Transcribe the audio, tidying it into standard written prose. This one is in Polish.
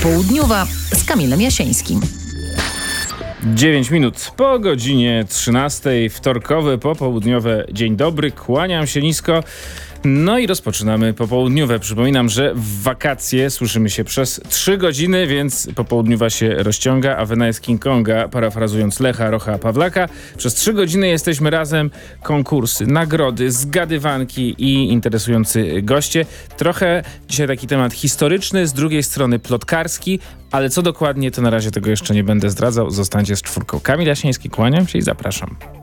Popołudniowa z Kamilem Jasińskim. 9 minut po godzinie 13, wtorkowe, popołudniowe. Dzień dobry, kłaniam się nisko. No i rozpoczynamy popołudniowe. Przypominam, że w wakacje słyszymy się przez 3 godziny, więc popołudniowa się rozciąga, a wena jest King Konga, parafrazując Lecha Rocha Pawlaka. Przez 3 godziny jesteśmy razem, konkursy, nagrody, zgadywanki i interesujący goście. Trochę dzisiaj taki temat historyczny, z drugiej strony plotkarski, ale co dokładnie, to na razie tego jeszcze nie będę zdradzał. Zostańcie z czwórką. Kamil Jasiński, kłaniam się i zapraszam.